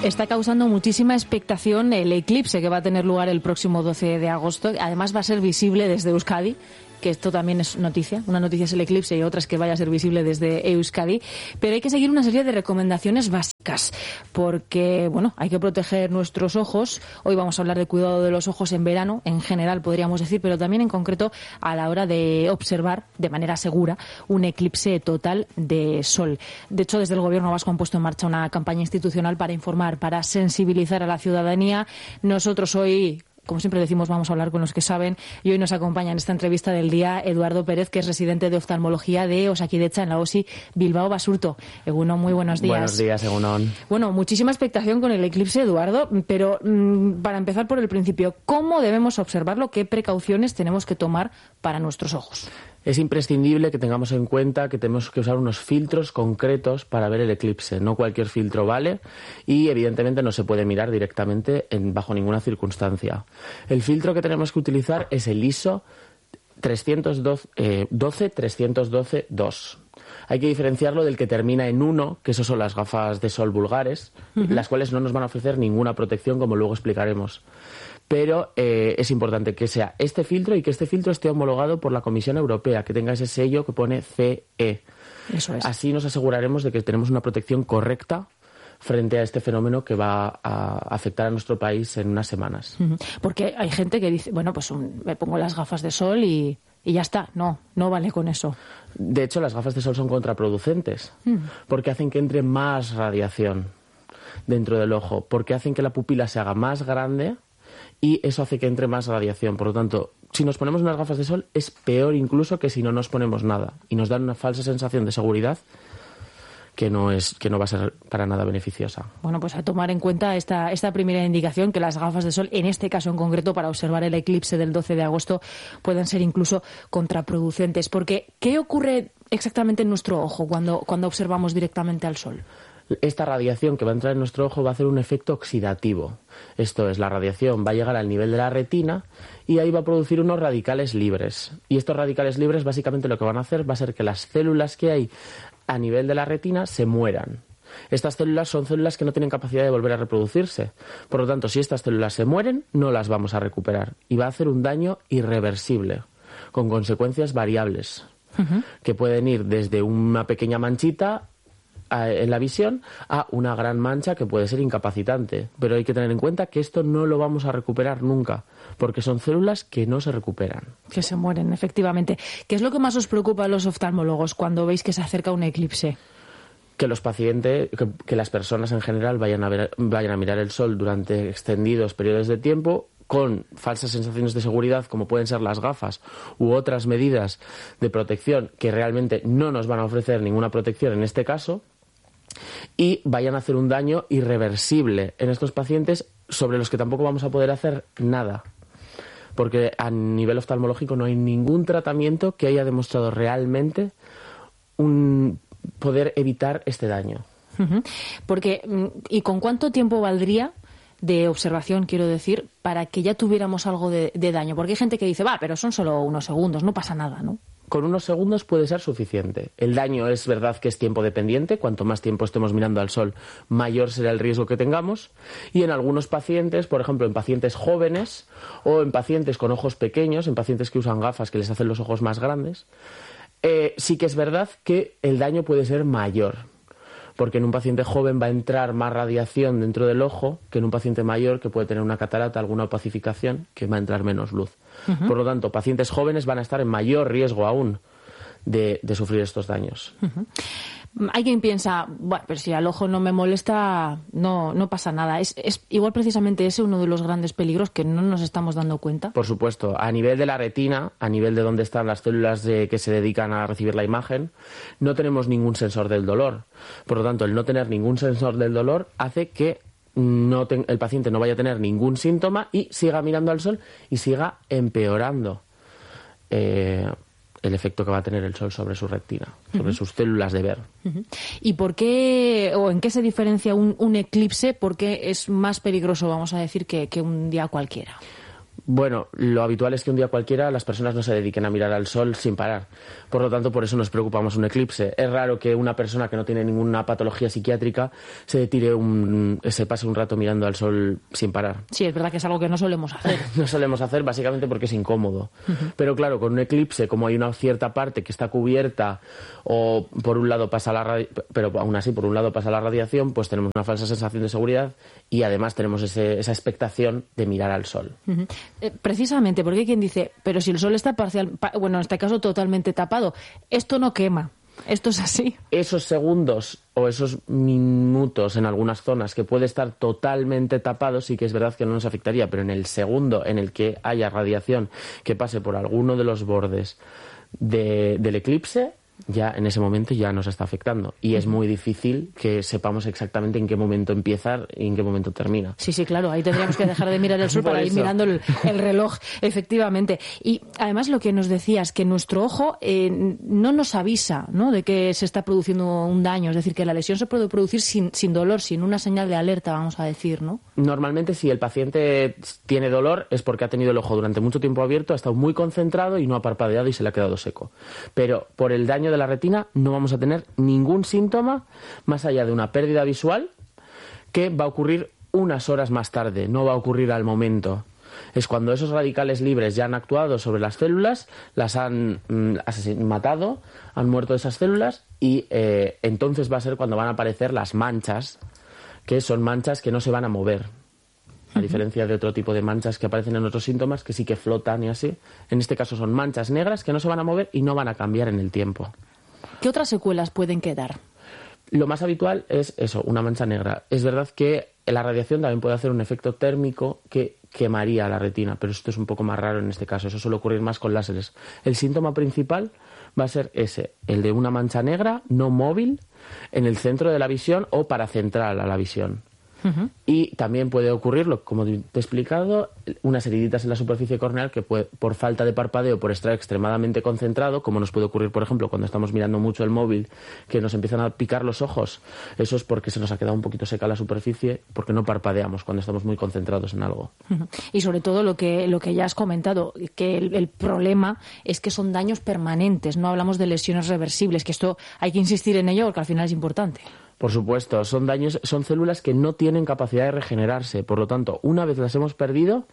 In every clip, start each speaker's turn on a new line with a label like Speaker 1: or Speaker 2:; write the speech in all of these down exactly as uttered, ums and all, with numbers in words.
Speaker 1: Está causando muchísima expectación el eclipse que va a tener lugar el próximo doce de agosto. Además va a ser visible desde Euskadi, que esto también es noticia. Una noticia es el eclipse y otra es que vaya a ser visible desde Euskadi. Pero hay que seguir una serie de recomendaciones básicas porque, bueno, hay que proteger nuestros ojos. Hoy vamos a hablar de cuidado de los ojos en verano, en general podríamos decir, pero también en concreto a la hora de observar de manera segura un eclipse total de sol. De hecho, desde el Gobierno vasco han puesto en marcha una campaña institucional para informar, para sensibilizar a la ciudadanía. Nosotros hoy, como siempre decimos, vamos a hablar con los que saben, y hoy nos acompaña en esta entrevista del día Eduardo Pérez, que es residente de oftalmología de Osakidetza en la O S I Bilbao Basurto. Egunon, muy buenos días.
Speaker 2: Buenos días, Egunon.
Speaker 1: Bueno, muchísima expectación con el eclipse, Eduardo, pero mmm, para empezar por el principio, ¿cómo debemos observarlo? ¿Qué precauciones tenemos que tomar para nuestros ojos?
Speaker 2: Es imprescindible que tengamos en cuenta que tenemos que usar unos filtros concretos para ver el eclipse. No cualquier filtro vale y, evidentemente, no se puede mirar directamente en, bajo ninguna circunstancia. El filtro que tenemos que utilizar es el I S O trescientos doce trescientos doce dos. Hay que diferenciarlo del que termina en uno, que esos son las gafas de sol vulgares, uh-huh. las cuales no nos van a ofrecer ninguna protección, como luego explicaremos. Pero eh, es importante que sea este filtro y que este filtro esté homologado por la Comisión Europea, que tenga ese sello que pone C E.
Speaker 1: Eso es.
Speaker 2: Así nos aseguraremos de que tenemos una protección correcta frente a este fenómeno que va a afectar a nuestro país en unas semanas.
Speaker 1: Uh-huh. Porque hay gente que dice, bueno, pues un, me pongo las gafas de sol y, y ya está. No, no vale con eso.
Speaker 2: De hecho, las gafas de sol son contraproducentes, uh-huh. porque hacen que entre más radiación dentro del ojo, porque hacen que la pupila se haga más grande y eso hace que entre más radiación. Por lo tanto, si nos ponemos unas gafas de sol es peor incluso que si no nos ponemos nada y nos dan una falsa sensación de seguridad que no es que no va a ser para nada beneficiosa.
Speaker 1: Bueno, pues a tomar en cuenta esta, esta primera indicación, que las gafas de sol, en este caso en concreto, para observar el eclipse del doce de agosto, pueden ser incluso contraproducentes. Porque, ¿qué ocurre exactamente en nuestro ojo cuando, cuando observamos directamente al sol?
Speaker 2: Esta radiación que va a entrar en nuestro ojo va a hacer un efecto oxidativo. Esto es, la radiación va a llegar al nivel de la retina y ahí va a producir unos radicales libres. Y estos radicales libres básicamente lo que van a hacer va a ser que las células que hay a nivel de la retina se mueran. Estas células son células que no tienen capacidad de volver a reproducirse. Por lo tanto, si estas células se mueren, no las vamos a recuperar. Y va a hacer un daño irreversible, con consecuencias variables, uh-huh. que pueden ir desde una pequeña manchita en la visión a una gran mancha que puede ser incapacitante. Pero hay que tener en cuenta que esto no lo vamos a recuperar nunca, porque son células que no se recuperan.
Speaker 1: Que se mueren, efectivamente. ¿Qué es lo que más os preocupa a los oftalmólogos cuando veis que se acerca un eclipse?
Speaker 2: Que los pacientes, que, que las personas en general vayan a ver, vayan a mirar el sol durante extendidos periodos de tiempo con falsas sensaciones de seguridad, como pueden ser las gafas u otras medidas de protección que realmente no nos van a ofrecer ninguna protección en este caso, y vayan a hacer un daño irreversible en estos pacientes sobre los que tampoco vamos a poder hacer nada, porque a nivel oftalmológico no hay ningún tratamiento que haya demostrado realmente un poder evitar este daño.
Speaker 1: Uh-huh. Porque, ¿y con cuánto tiempo valdría de observación, quiero decir, para que ya tuviéramos algo de, de daño? Porque hay gente que dice, va, pero son solo unos segundos, no pasa nada, ¿no?
Speaker 2: Con unos segundos puede ser suficiente. El daño es verdad que es tiempo dependiente. Cuanto más tiempo estemos mirando al sol, mayor será el riesgo que tengamos. Y en algunos pacientes, por ejemplo, en pacientes jóvenes o en pacientes con ojos pequeños, en pacientes que usan gafas que les hacen los ojos más grandes, eh, sí que es verdad que el daño puede ser mayor. Porque en un paciente joven va a entrar más radiación dentro del ojo que en un paciente mayor que puede tener una catarata, alguna opacificación, que va a entrar menos luz. Uh-huh. Por lo tanto, pacientes jóvenes van a estar en mayor riesgo aún de, de sufrir estos daños.
Speaker 1: Uh-huh. Hay quien piensa, bueno, pero si al ojo no me molesta, no, no pasa nada. ¿Es, es igual precisamente ese uno de los grandes peligros que no nos estamos dando cuenta?
Speaker 2: Por supuesto. A nivel de la retina, a nivel de donde están las células de, que se dedican a recibir la imagen, no tenemos ningún sensor del dolor. Por lo tanto, el no tener ningún sensor del dolor hace que no te, el paciente no vaya a tener ningún síntoma y siga mirando al sol y siga empeorando eh, el efecto que va a tener el sol sobre su retina, sobre uh-huh. sus células de ver.
Speaker 1: Uh-huh. ¿Y por qué, o en qué se diferencia un, un eclipse? ¿Por qué es más peligroso, vamos a decir, que, que un día cualquiera?
Speaker 2: Bueno, lo habitual es que un día cualquiera las personas no se dediquen a mirar al sol sin parar. Por lo tanto, por eso nos preocupamos un eclipse. Es raro que una persona que no tiene ninguna patología psiquiátrica se tire un, se pase un rato mirando al sol sin parar.
Speaker 1: Sí, es verdad que es algo que no solemos hacer.
Speaker 2: No solemos hacer básicamente porque es incómodo. Uh-huh. Pero claro, con un eclipse, como hay una cierta parte que está cubierta o por un lado pasa la radi- pero aún así por un lado pasa la radiación, pues tenemos una falsa sensación de seguridad y además tenemos ese, esa expectación de mirar al sol.
Speaker 1: Uh-huh. Eh, precisamente, porque hay quien dice, pero si el sol está parcial, pa- bueno, en este caso totalmente tapado, esto no quema. ¿Esto es así?
Speaker 2: Esos segundos o esos minutos en algunas zonas que puede estar totalmente tapado, sí que es verdad que no nos afectaría, pero en el segundo en el que haya radiación que pase por alguno de los bordes de, del eclipse, ya en ese momento ya nos está afectando. Y es muy difícil que sepamos exactamente en qué momento empieza y en qué momento termina.
Speaker 1: Sí, sí, claro. Ahí tendríamos que dejar de mirar el sol para ir mirando el, el reloj, efectivamente. Y además lo que nos decías, que nuestro ojo eh, no nos avisa, ¿no?, de que se está produciendo un daño. Es decir, que la lesión se puede producir sin, sin dolor, sin una señal de alerta, vamos a decir, ¿no?
Speaker 2: Normalmente, si el paciente tiene dolor es porque ha tenido el ojo durante mucho tiempo abierto, ha estado muy concentrado y no ha parpadeado y se le ha quedado seco. Pero por el daño de la retina no vamos a tener ningún síntoma más allá de una pérdida visual que va a ocurrir unas horas más tarde, no va a ocurrir al momento. Es cuando esos radicales libres ya han actuado sobre las células, las han mm, asesin- matado, han muerto esas células y eh, entonces va a ser cuando van a aparecer las manchas, que son manchas que no se van a mover. A diferencia de otro tipo de manchas que aparecen en otros síntomas que sí que flotan y así. En este caso son manchas negras que no se van a mover y no van a cambiar en el tiempo.
Speaker 1: ¿Qué otras secuelas pueden quedar?
Speaker 2: Lo más habitual es eso, una mancha negra. Es verdad que la radiación también puede hacer un efecto térmico que quemaría la retina, pero esto es un poco más raro en este caso. Eso suele ocurrir más con láseres. El síntoma principal va a ser ese, el de una mancha negra no móvil en el centro de la visión o paracentral a la visión. Uh-huh. Y también puede ocurrir, como te he explicado, unas heriditas en la superficie corneal que puede, por falta de parpadeo, por estar extremadamente concentrado, como nos puede ocurrir, por ejemplo, cuando estamos mirando mucho el móvil, que nos empiezan a picar los ojos. Eso es porque se nos ha quedado un poquito seca la superficie, porque no parpadeamos cuando estamos muy concentrados en algo.
Speaker 1: Uh-huh. Y sobre todo lo que, lo que ya has comentado, que el, el problema es que son daños permanentes, no hablamos de lesiones reversibles, que esto hay que insistir en ello porque al final es importante.
Speaker 2: Por supuesto, son daños, son células que no tienen capacidad de regenerarse. Por lo tanto, una vez las hemos perdido,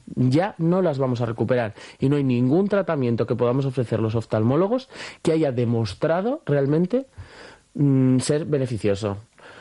Speaker 2: ya no las vamos a recuperar. Y no hay ningún tratamiento que podamos ofrecer los oftalmólogos que haya demostrado realmente mmm, ser beneficioso.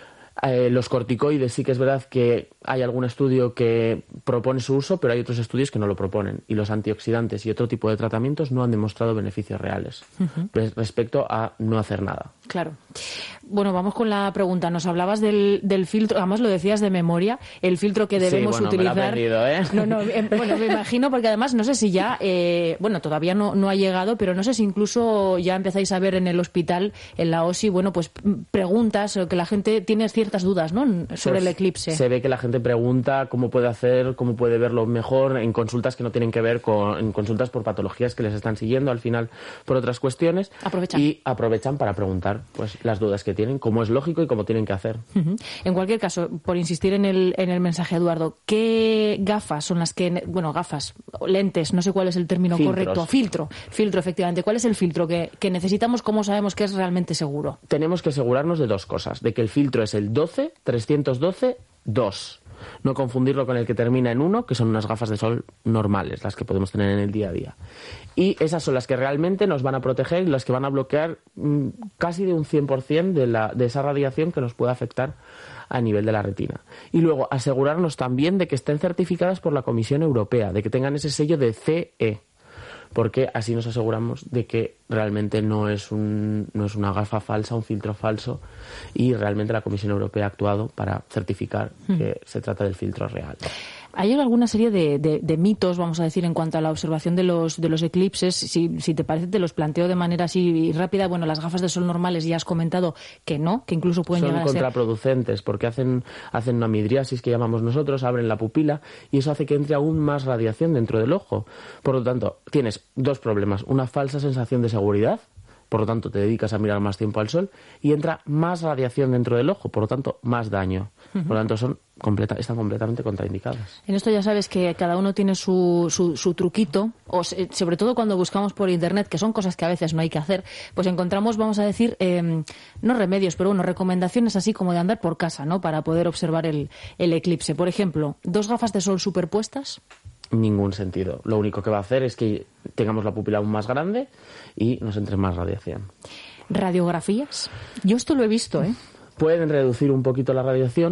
Speaker 2: Eh, los corticoides sí que es verdad que hay algún estudio que propone su uso, pero hay otros estudios que no lo proponen. Y los antioxidantes y otro tipo de tratamientos no han demostrado beneficios reales uh-huh. respecto a no hacer nada.
Speaker 1: Claro. Bueno, vamos con la pregunta. Nos hablabas del, del filtro, además lo decías de memoria, el filtro que debemos
Speaker 2: sí, bueno,
Speaker 1: utilizar.
Speaker 2: Me la he perdido, ¿eh?
Speaker 1: No, no, eh, bueno, me imagino, porque además no sé si ya, eh, bueno, todavía no, no ha llegado, pero no sé si incluso ya empezáis a ver en el hospital, en la O S I, bueno, pues preguntas, que la gente tiene ciertas dudas, ¿no?, sobre pues el eclipse.
Speaker 2: Se ve que la gente pregunta cómo puede hacer, cómo puede verlo mejor en consultas que no tienen que ver con, en consultas por patologías que les están siguiendo al final por otras cuestiones.
Speaker 1: Aprovechan.
Speaker 2: Y aprovechan para preguntar pues las dudas que tienen, como es lógico y cómo tienen que hacer.
Speaker 1: Uh-huh. En cualquier caso, por insistir en el, en el mensaje, Eduardo, ¿qué gafas son las que, bueno, gafas, lentes, no sé cuál es el término
Speaker 2: Filtros.
Speaker 1: correcto, filtro, filtro efectivamente, ¿cuál es el filtro que, que necesitamos? ¿Cómo sabemos que es realmente seguro?
Speaker 2: Tenemos que asegurarnos de dos cosas, de que el filtro es el doce trescientos doce dos. No confundirlo con el que termina en uno, que son unas gafas de sol normales, las que podemos tener en el día a día. Y esas son las que realmente nos van a proteger y las que van a bloquear mmm, casi de un cien por ciento de, la, de esa radiación que nos puede afectar a nivel de la retina. Y luego asegurarnos también de que estén certificadas por la Comisión Europea, de que tengan ese sello de C E, porque así nos aseguramos de que realmente no es, un, no es una gafa falsa, un filtro falso, y realmente la Comisión Europea ha actuado para certificar mm. que se trata del filtro real.
Speaker 1: Hay alguna serie de, de, de mitos, vamos a decir, en cuanto a la observación de los, de los eclipses. Si, si te parece, te los planteo de manera así rápida. Bueno, las gafas de sol normales ya has comentado que no, que incluso pueden
Speaker 2: Son
Speaker 1: llegar a ser...
Speaker 2: Son contraproducentes porque hacen, hacen una midriasis, que llamamos nosotros, abren la pupila y eso hace que entre aún más radiación dentro del ojo. Por lo tanto, tienes dos problemas. Una falsa sensación de seguridad, por lo tanto te dedicas a mirar más tiempo al sol y entra más radiación dentro del ojo, por lo tanto más daño. Uh-huh. Por lo tanto son completa, están completamente contraindicadas.
Speaker 1: En esto ya sabes que cada uno tiene su, su, su truquito, o se, sobre todo cuando buscamos por internet, que son cosas que a veces no hay que hacer, pues encontramos, vamos a decir, eh, no remedios, pero bueno, recomendaciones así como de andar por casa, ¿no? Para poder observar el, el eclipse. Por ejemplo, dos gafas de sol superpuestas.
Speaker 2: Ningún sentido. Lo único que va a hacer es que tengamos la pupila aún más grande y nos entre más radiación.
Speaker 1: ¿Radiografías? Yo esto lo he visto, ¿eh?
Speaker 2: Pueden reducir un poquito la radiación,